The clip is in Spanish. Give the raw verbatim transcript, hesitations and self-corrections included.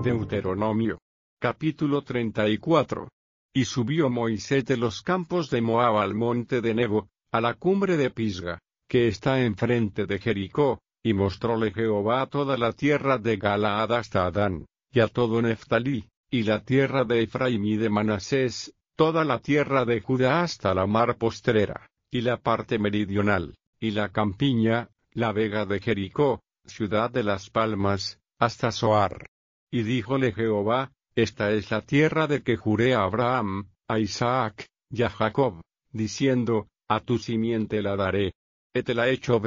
Deuteronomio. Capítulo treinta y cuatro. Y subió Moisés de los campos de Moab al monte de Nebo, a la cumbre de Pisga, que está enfrente de Jericó, y mostróle Jehová toda la tierra de Galaad hasta Adán, y a todo Neftalí, y la tierra de Efraín y de Manasés, toda la tierra de Judá hasta la mar postrera, y la parte meridional, y la campiña, la vega de Jericó, ciudad de las palmas, hasta Zoar. Y díjole Jehová: Esta es la tierra de que juré a Abraham, a Isaac, y a Jacob, diciendo: A tu simiente la daré. Y te la he hecho